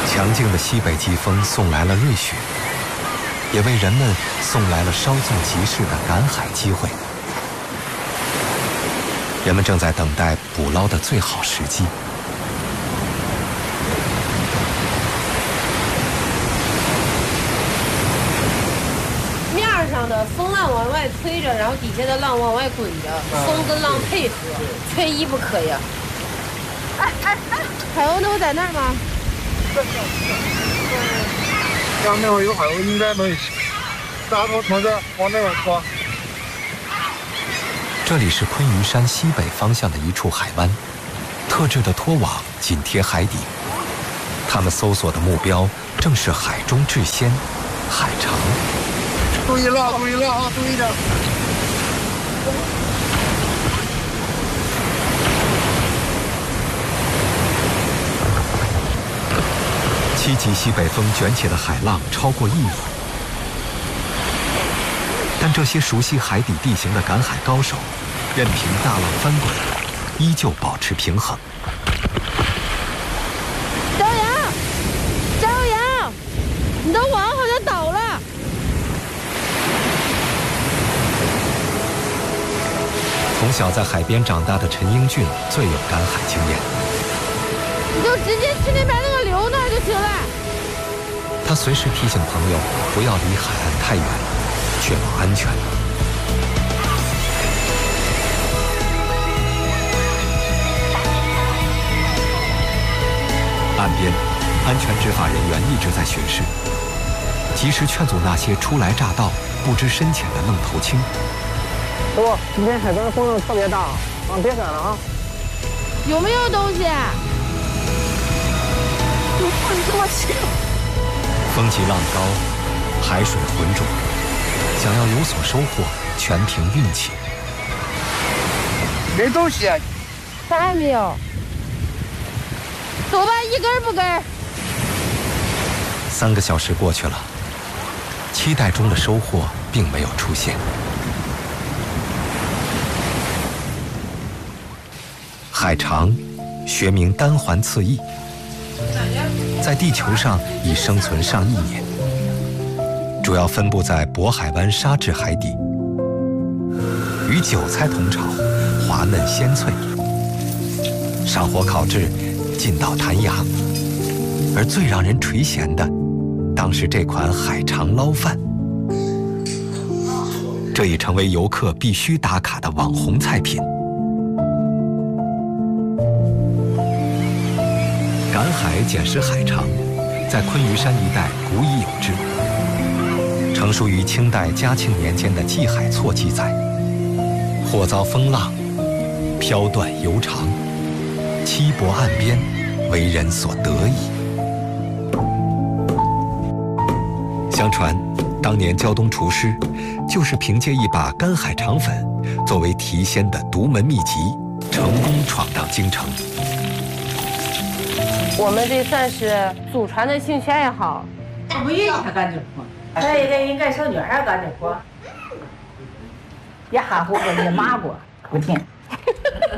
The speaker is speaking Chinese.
强劲的西北季风送来了瑞雪，也为人们送来了稍纵即逝的赶海机会。人们正在等待捕捞的最好时机。 面上的风浪往外推着，然后底下的浪往外滚着，风跟浪配合，缺一不可呀。海鸥都在那儿吗？ 像那会儿有海鸥，应该能大头从这往那边拖。 这里是昆鱼山西北方向的一处海湾，特制的拖网紧贴海底。他们搜索的目标正是海中至仙——海肠。 注意了，注意了啊！注意点。 7级西北风卷起的海浪超过1米，但这些熟悉海底地形的赶海高手，任凭大浪翻滚，依旧保持平衡。 朝阳，朝阳，你的网好像倒了。 从小在海边长大的陈英俊最有赶海经验。 你就直接去那边那个流那儿就行了。 他随时提醒朋友不要离海岸太远，确保安全。岸边，安全执法人员一直在巡视，及时劝阻那些初来乍到、不知深浅的愣头青。 师傅，今天海边风浪特别大，别赶了啊！ 有没有东西？ 你这么轻！ 风急浪高，海水浑浊，想要有所收获，全凭运气。 没东西， 啥也没有。走吧，一根不跟。 3个小时过去了，期待中的收获并没有出现。海肠，学名单环刺翼，在地球上已生存上亿年，主要分布在渤海湾沙质海底，与韭菜同炒，滑嫩鲜脆。上火烤制，劲道弹牙，而最让人垂涎的，当是这款海肠捞饭。这已成为游客必须打卡的网红菜品。赶海捡食海肠，在昆鱼山一带古已有之。成书于清代嘉庆年间的《记海错》记载：或遭风浪，飘断游长，栖泊岸边，为人所得矣。相传，当年胶东厨师就是凭借一把干海肠粉作为提鲜的独门秘籍，成功闯荡京城。 我们这算是祖传的兴趣爱好。 我不愿意他干这活，他应该小女孩干这活，也含糊过，也骂过，不听。